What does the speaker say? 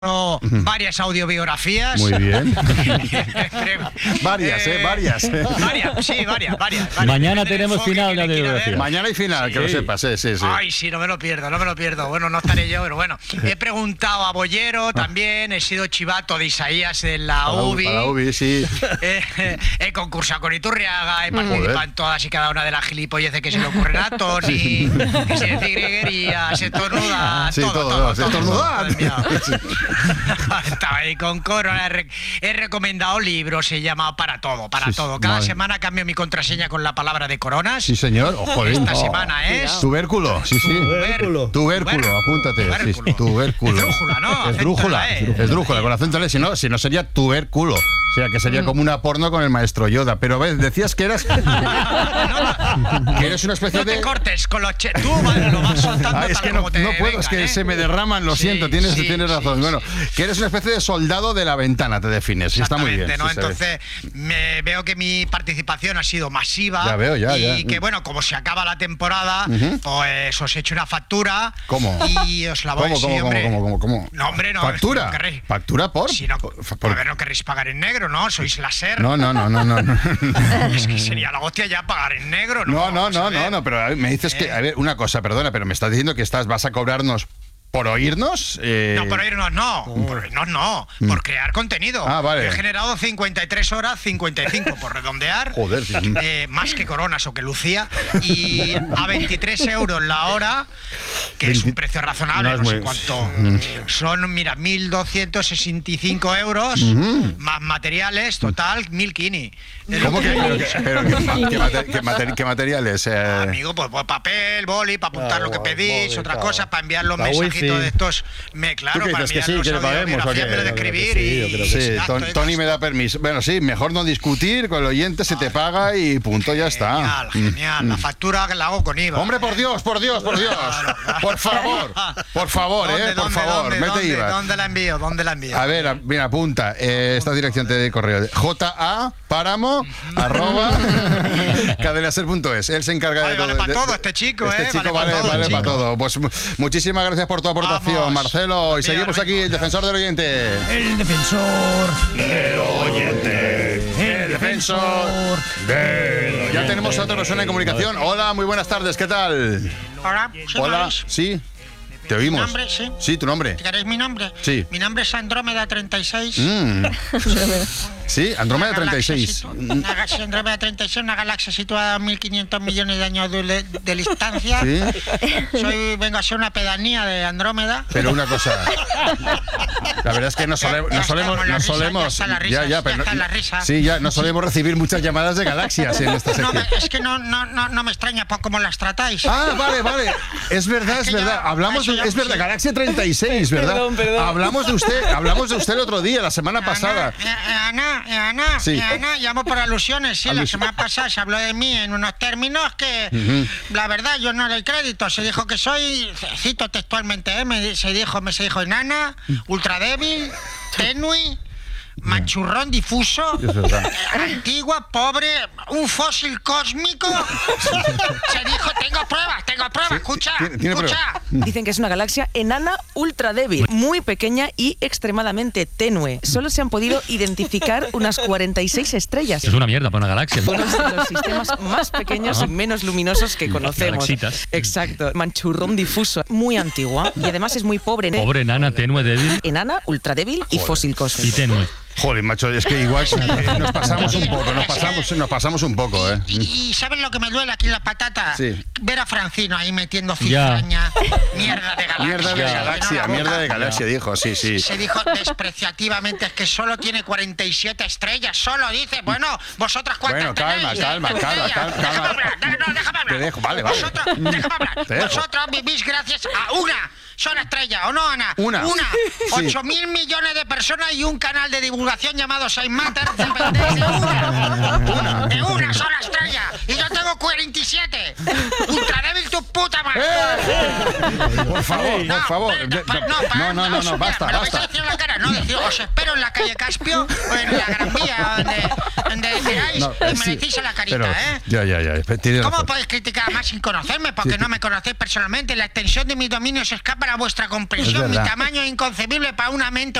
varias audiobiografías. Muy bien. Varias. Varias. Mañana tenemos final de audiografía. Mañana hay final, que lo sepas, sí. Ay, sí, no me lo pierdo. Bueno, no estaré yo, pero bueno. He preguntado a Bollero también, he sido chivato de Isaías en la UBI. Para la UBI, sí. He concursado con Iturriaga, he participado en todas y cada una de las gilipolleces que se le ocurren a Tony, que se dice griguerías, estornudas, sí, todo. Estornudar. Estaba ahí con coro, he recomendado libros, he llamado para todo. Cada semana cambio mi contraseña con la palabra de coronas. Sí, señor. Esta semana es... Tubérculo, sí. Tubérculo, apúntate. Tubérculo. Esdrújula, ¿no? Esdrújula, con acento L, si no sería tubérculo. O sea, que sería como una porno con el maestro Yoda. Pero ves, decías que eras... que eres una especie de... No te cortes con los... Tú lo vas soltando es que no puedo, es que se me derraman, lo siento, tienes razón. Bueno, que eres una especie de soldado de la ventana, te defines. Está muy bien. ¿no? Entonces, veo que mi participación ha sido masiva. Ya veo, ya. Y que, bueno, como se acaba la temporada, pues os he hecho una factura. ¿Cómo? Y os la voy a decir, ¿Cómo? No, hombre, no. ¿Factura? ¿Factura por? Si no, a ver, no querréis pagar en negro, ¿no? Sois la SER. No. Es que sería la hostia ya pagar en negro, ¿no? No, pero me dices que... A ver, una cosa, perdona, pero me estás diciendo que vas a cobrarnos... ¿Por oírnos? No, por oírnos no. Por oírnos no. Por crear contenido. Ah, vale. He generado 53 horas, 55 por redondear. Joder. Más que Coronas o que Lucía. Y a 23 euros la hora, que es un precio razonable, no sé cuánto. Son, mira, 1.265 euros, más materiales, total, 1.000 ¿Cómo ¿Qué materiales? Amigo, pues papel, boli, para apuntar lo que pedís, otra cosa, para enviar los mensajitos de estos. Claro, para enviar que le paguemos, de escribir Tony me da permiso. Bueno, sí, mejor no discutir, con el oyente se te paga y punto, ya está. Genial. La factura que la hago con IVA. Hombre, por Dios. Por favor, por favor, mete IVA. ¿Dónde la envío? A ver, mira, apunta. Esta dirección te de correo. JA_Páramo@cadenaser.es. Él se encarga de todo. Vale para todo este chico, vale para todo. Pues muchísimas gracias por tu aportación, Marcelo. Y seguimos aquí, el defensor del oyente. El defensor del oyente. El defensor del oyente. Ya tenemos a otra persona en comunicación. Hola, muy buenas tardes, ¿qué tal? Hola, sí. ¿Te oímos? ¿Tu nombre? Sí. Sí, tu nombre. ¿Queréis mi nombre? Sí. Mi nombre es Andrómeda 36. Sí, Andrómeda 36. Andrómeda 36, una galaxia situada a 1.500 millones de años de distancia. ¿Sí? Vengo a ser una pedanía de Andrómeda. Pero una cosa, la verdad es que no solemos recibir muchas llamadas de galaxias en esta sección. No, es que no me extraña por cómo las tratáis. Ah, vale. Es verdad. Es verdad, Galaxia 36, ¿verdad? Perdón. Hablamos de usted el otro día, la semana pasada. Ana, llamo por alusiones, sí. La semana pasada se habló de mí en unos términos que, la verdad, yo no doy crédito. Se dijo que soy, cito textualmente, se dijo enana, ultradébil, tenue, manchurrón difuso, antigua, pobre, un fósil cósmico. Se dijo, tengo pruebas, escucha. Dicen que es una galaxia enana ultra débil, muy pequeña y extremadamente tenue. Solo se han podido identificar unas 46 estrellas. Es una mierda para una galaxia. Uno de los sistemas más pequeños y menos luminosos que conocemos. Galaxitas. Exacto, manchurrón difuso, muy antigua y además es muy pobre. Pobre, enana, tenue, débil. Enana, ultra débil y fósil cósmico. Y tenue. Joder, macho, es que igual nos pasamos un poco, ¿eh? ¿Y sabes lo que me duele aquí en la patata? Sí. Ver a Francino ahí metiendo cifraña. Mierda de galaxia. Dijo, sí. Se dijo despreciativamente, es que solo tiene 47 estrellas, solo dice. Bueno, vosotras cuántas tenéis. Calma. Déjame hablar. Te dejo, vale. Déjame hablar. Vosotros vivís gracias a una sola estrella, ¿o no, Ana? Una. 8.000 millones de personas y un canal de divulgación llamado Saint Matter dependéis de una sola estrella. Y yo tengo 47. Ultra débil tu puta madre. Por favor, No, por favor. No, Basta, me lo vais a basta. decir en la cara, no, decir, os espero en la calle Caspio o en la Gran Vía, donde queráis, No, y me sí, lo decís en la carita, pero, ¿eh? Ya. Tienes ¿Cómo razón. podéis criticar más sin conocerme? Porque no me conocéis personalmente. La extensión de mis dominios escapa a vuestra comprensión. Mi verdad. tamaño es inconcebible para una mente